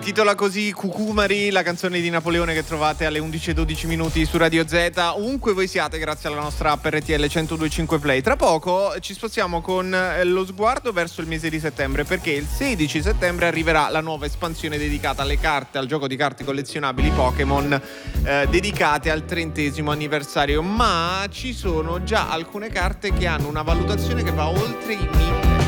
titola così Cucumari, la canzone di Napoleone che trovate alle 11:12 minuti su Radio Z, ovunque voi siate, grazie alla nostra app RTL 102.5 Play. Tra poco ci spostiamo con lo sguardo verso il mese di settembre, perché il 16 settembre arriverà la nuova espansione dedicata alle carte, al gioco di carte collezionabili Pokémon, dedicate al 30° anniversario, ma ci sono già alcune carte che hanno una valutazione che va oltre i 1.000